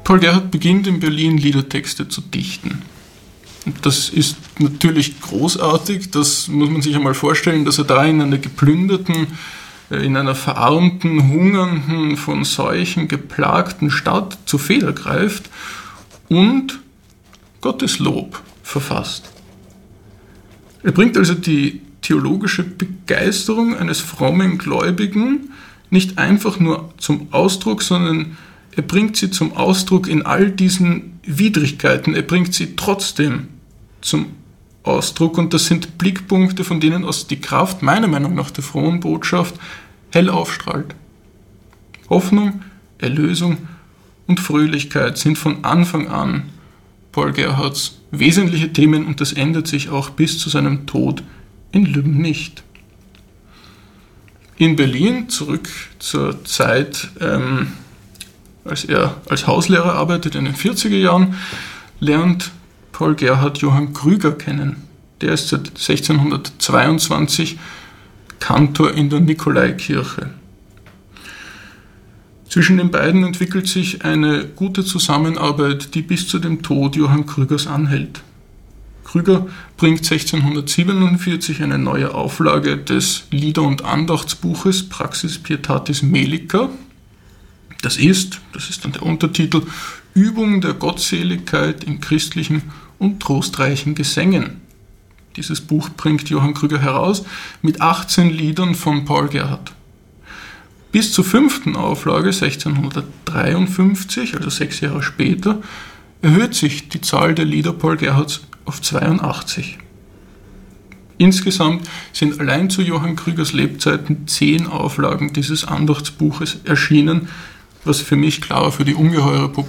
Paul Gerhardt beginnt in Berlin Liedertexte zu dichten. Und das ist natürlich großartig, das muss man sich einmal vorstellen, dass er da in einer geplünderten, in einer verarmten, hungernden, von Seuchen geplagten Stadt zur Feder greift und Gotteslob verfasst. Er bringt also die theologische Begeisterung eines frommen Gläubigen nicht einfach nur zum Ausdruck, sondern er bringt sie zum Ausdruck in all diesen Widrigkeiten. Er bringt sie trotzdem zum Ausdruck und das sind Blickpunkte, von denen aus die Kraft, meiner Meinung nach, der frohen Botschaft hell aufstrahlt. Hoffnung, Erlösung und Fröhlichkeit sind von Anfang an Paul Gerhardts wesentliche Themen und das ändert sich auch bis zu seinem Tod in Lübben nicht. In Berlin, zurück zur Zeit, als er als Hauslehrer arbeitet in den 40er Jahren, lernt Paul Gerhardt Johann Krüger kennen. Der ist seit 1622 Kantor in der Nikolaikirche. Zwischen den beiden entwickelt sich eine gute Zusammenarbeit, die bis zu dem Tod Johann Krügers anhält. Krüger bringt 1647 eine neue Auflage des Lieder- und Andachtsbuches Praxis Pietatis Melica. Das ist dann der Untertitel, Übung der Gottseligkeit in christlichen und trostreichen Gesängen. Dieses Buch bringt Johann Krüger heraus mit 18 Liedern von Paul Gerhardt. Bis zur 5. Auflage 1653, also 6 Jahre später, erhöht sich die Zahl der Lieder Paul Gerhardts auf 82. Insgesamt sind allein zu Johann Krügers Lebzeiten 10 Auflagen dieses Andachtsbuches erschienen, was für mich klar für die ungeheure